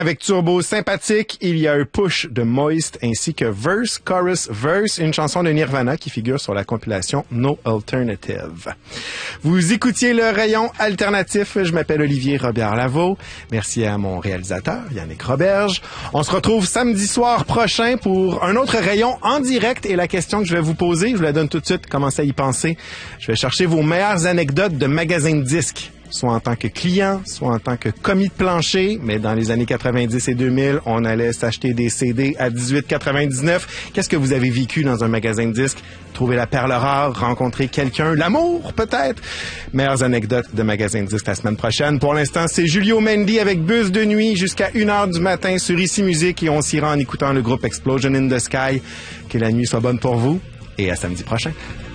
Avec Turbo Sympathique, il y a un push de Moist ainsi que Verse, Chorus, Verse, une chanson de Nirvana qui figure sur la compilation No Alternative. Vous écoutiez le rayon alternatif. Je m'appelle Olivier Robert-Lavaux. Merci à mon réalisateur, Yannick Roberge. On se retrouve samedi soir prochain pour un autre rayon en direct et la question que je vais vous poser, je vous la donne tout de suite, commencez à y penser. Je vais chercher vos meilleures anecdotes de magasins de disques. Soit en tant que client, soit en tant que commis de plancher, mais dans les années 90 et 2000, on allait s'acheter des CD à 18,99. Qu'est-ce que vous avez vécu dans un magasin de disques? Trouver la perle rare, rencontrer quelqu'un, l'amour peut-être? Meilleures anecdotes de magasin de disques la semaine prochaine. Pour l'instant, c'est Julio Mendy avec Bus de nuit jusqu'à 1h du matin sur Ici Musique et on s'y rend en écoutant le groupe Explosion in the Sky. Que la nuit soit bonne pour vous et à samedi prochain.